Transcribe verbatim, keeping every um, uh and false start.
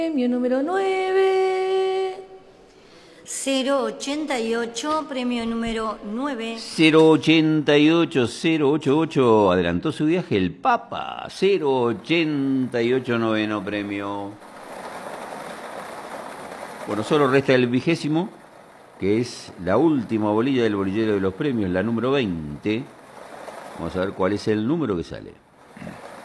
Premio número nueve. cero ochenta y ocho, premio número nueve. cero ochenta y ocho, cero ochenta y ocho, adelantó su viaje el Papa. cero ochenta y ocho, noveno premio. Bueno, solo resta el vigésimo, que es la última bolilla del bolillero de los premios, la número veinte. Vamos a ver cuál es el número que sale.